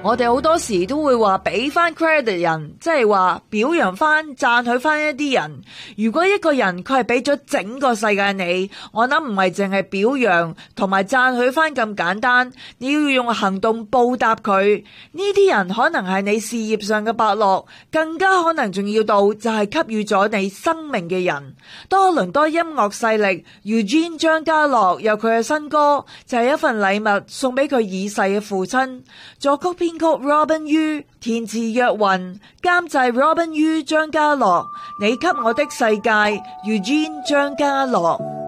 我哋好多時都會話俾翻 credit 人，即係話表揚翻、讚許翻一啲人。如果一個人佢係俾咗整個世界你，我諗唔係淨係表揚同埋讚許翻咁簡單，你要用行動報答佢。呢啲人可能係你事業上嘅伯樂，更加可能仲要到就係給予咗你生命嘅人。多倫多音樂勢力 Eugene 張家樂有佢嘅新歌，就係一份禮物送俾佢已逝嘅父親。作曲編曲 Robin Yu， 填詞若雲，監製 Robin Yu 張家樂。你給我的世界 Eugene 張家樂。